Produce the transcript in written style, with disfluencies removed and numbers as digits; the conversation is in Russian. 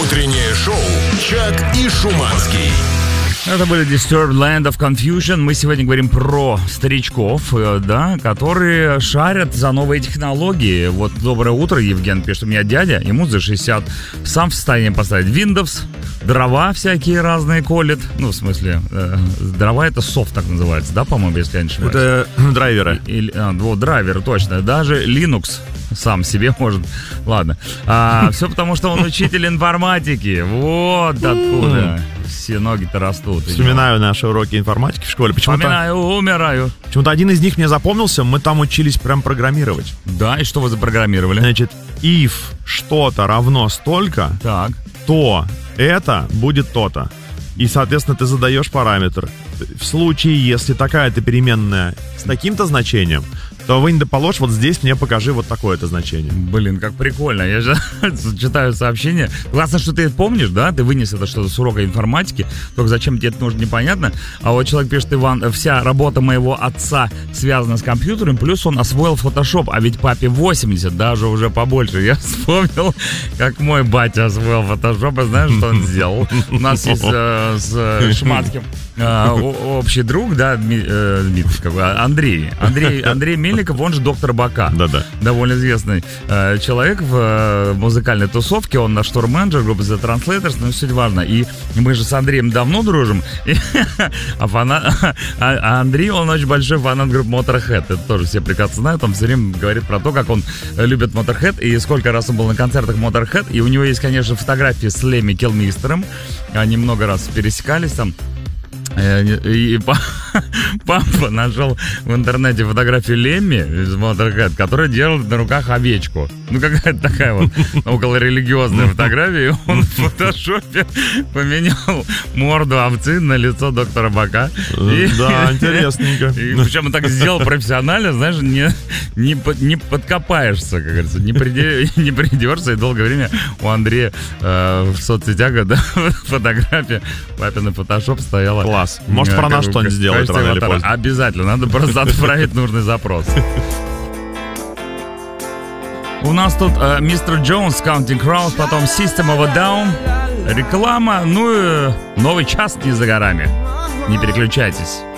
Утреннее шоу «Чак и Шуманский». Это были Disturbed Land of Confusion. Мы сегодня говорим про старичков, да, которые шарят за новые технологии. Вот доброе утро, Евген пишет, у меня дядя, ему за 60, сам в состоянии поставить Windows, дрова всякие разные колет. Ну, в смысле, дрова это софт так называется, да, по-моему, если я не ошибаюсь. Это драйверы. Вот, драйверы, точно. Даже Linux сам себе может. Ладно. Все потому, что он учитель информатики. Вот откуда все ноги-то растут. Вспоминаю наши уроки информатики в школе. Вспоминаю, умираю. Почему-то один из них мне запомнился. Мы там учились прям программировать. Да, и что вы запрограммировали? Значит, if что-то равно столько, так, то это будет то-то. И, соответственно, ты задаешь параметр. В случае, если такая-то переменная с таким-то значением, то вынь да положь, вот здесь мне покажи вот такое-то значение. Блин, как прикольно. Я же читаю сообщение. Классно, что ты это помнишь, да? Ты вынес это что-то с урока информатики. Только зачем тебе это нужно, непонятно. А вот человек пишет, Иван, вся работа моего отца связана с компьютером, плюс он освоил Photoshop, а ведь папе 80, даже уже побольше. Я вспомнил, как мой батя освоил Photoshop, и знаешь, что он сделал? У нас есть с Шматским общий друг, да, Андрей Мельников, он же доктор Бока. Да-да. Довольно известный человек в музыкальной тусовке. Он наш тур-менеджер группы The Translators, но суть важно. И мы же с Андреем давно дружим. А Андрей, он очень большой фанат группы Motorhead. Это тоже все прекрасно знают. Он все время говорит про то, как он любит Motorhead и сколько раз он был на концертах Motorhead. И у него есть, конечно, фотографии с Лемми Килмистером. Они много раз пересекались там. И папа нашел в интернете фотографию Лемми из Motorhead, которая держит на руках овечку. Ну, какая-то такая вот околорелигиозная фотография. И он в фотошопе поменял морду овцы на лицо доктора Бока. Да, интересненько. И причем он так сделал профессионально, знаешь, не подкопаешься, как говорится, не придешься. И долгое время у Андрея в соцсетях, да, фотография папины фотошоп стояла. Класс. Может, про нас что-нибудь сделать рано или поздно. Обязательно, надо просто отправить нужный запрос. У нас тут Мистер Джонс, Counting Crows, потом System of a Down, реклама, ну и новый час не за горами. Не переключайтесь.